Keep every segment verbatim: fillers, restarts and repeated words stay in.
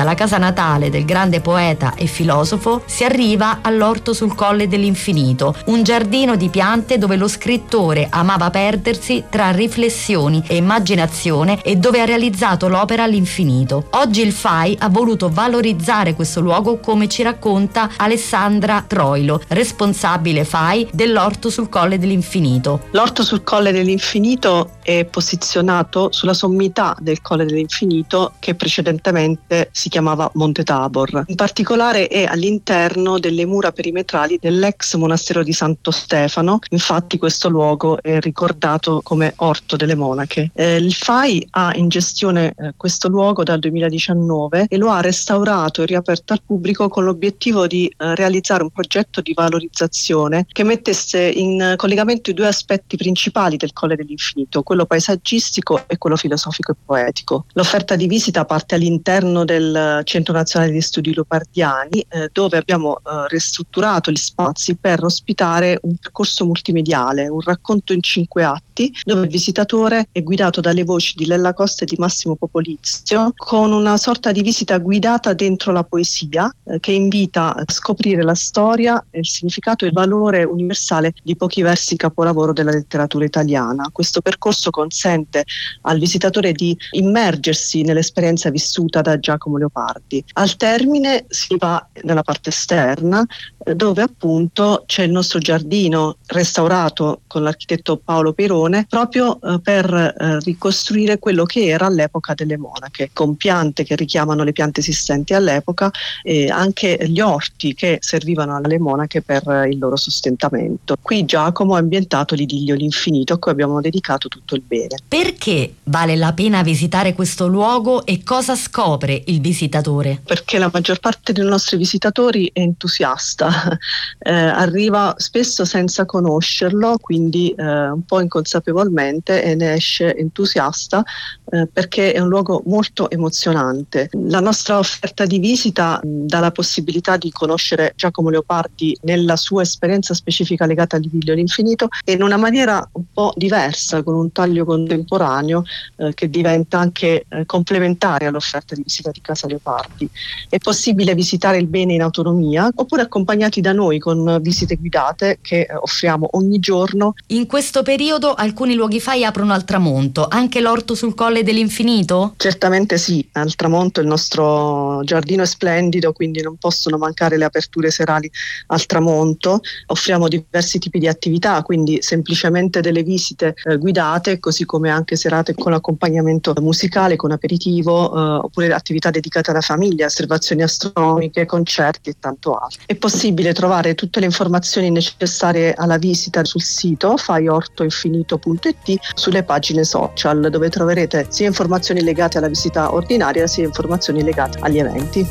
Vita, la casa natale del grande poeta e filosofo, si arriva all'Orto sul Colle dell'Infinito, un giardino di piante dove lo scrittore amava perdersi tra riflessioni e immaginazione e dove ha realizzato l'opera all'infinito. Oggi il F A I ha voluto valorizzare questo luogo, come ci racconta Alessandra Troilo, responsabile F A I dell'Orto sul Colle dell'Infinito. L'Orto sul Colle dell'Infinito è posizionato sulla sommità del Colle dell'Infinito, che precedentemente si chiamava Monte Tabor. In particolare è all'interno delle mura perimetrali dell'ex monastero di Santo Stefano. Infatti questo luogo è ricordato come Orto delle Monache. Eh, il F A I ha in gestione eh, questo luogo dal duemiladiciannove e lo ha restaurato e riaperto al pubblico con l'obiettivo di eh, realizzare un progetto di valorizzazione che mettesse in collegamento i due aspetti principali del Colle dell'Infinito, quello paesaggistico e quello filosofico e poetico. L'offerta di visita parte all'interno del Centro Nazionale di Studi Leopardiani, eh, dove abbiamo eh, ristrutturato gli spazi per ospitare un percorso multimediale, un racconto in cinque atti, dove il visitatore è guidato dalle voci di Lella Costa e di Massimo Popolizio, con una sorta di visita guidata dentro la poesia, eh, che invita a scoprire la storia, il significato e il valore universale di pochi versi capolavoro della letteratura italiana. Questo percorso consente al visitatore di immergersi nell'esperienza vissuta da Giacomo Leopardi. Al termine si va nella parte esterna, dove appunto c'è il nostro giardino restaurato con l'architetto Paolo Perone, proprio eh, per eh, ricostruire quello che era all'epoca delle monache, con piante che richiamano le piante esistenti all'epoca e anche gli orti che servivano alle monache per eh, il loro sostentamento. Qui Giacomo ha ambientato l'idillio L'Infinito, a cui abbiamo dedicato tutto il bene. Perché vale la pena visitare questo luogo e cosa scopre il visitatore? Perché la maggior parte dei nostri visitatori è entusiasta, eh, arriva spesso senza conoscerlo, quindi eh, un po' inconsapevolmente, e ne esce entusiasta eh, perché è un luogo molto emozionante. La nostra offerta di visita mh, dà la possibilità di conoscere Giacomo Leopardi nella sua esperienza specifica legata all'idillio L'Infinito e in una maniera un po' diversa, con un taglio contemporaneo eh, che diventa anche eh, complementare all'offerta di visita di Casa Leopardi. È possibile visitare il bene in autonomia oppure accompagnati da noi con visite guidate che eh, offriamo ogni giorno. In questo periodo alcuni luoghi F A I aprono al tramonto, anche l'Orto sul Colle dell'Infinito? Certamente sì, al tramonto il nostro giardino è splendido, quindi non possono mancare le aperture serali al tramonto. Offriamo diversi tipi di attività, quindi semplicemente delle visite eh, guidate, così come anche serate con accompagnamento musicale, con aperitivo, eh, oppure attività dedicate alla famiglia, osservazioni astronomiche, concerti e tanto altro. È possibile trovare tutte le informazioni necessarie alla visita sul sito f a i orto infinito punto i t, sulle pagine social, dove troverete sia informazioni legate alla visita ordinaria sia informazioni legate agli eventi.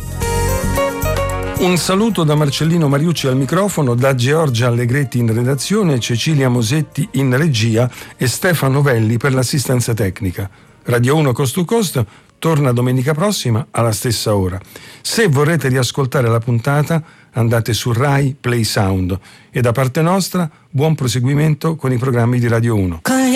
Un saluto da Marcellino Mariucci al microfono, da Giorgia Allegretti in redazione, Cecilia Mosetti in regia e Stefano Velli per l'assistenza tecnica. Radio uno Coast to Coast torna domenica prossima alla stessa ora. Se vorrete riascoltare la puntata, andate su Rai Play Sound e da parte nostra buon proseguimento con i programmi di Radio uno.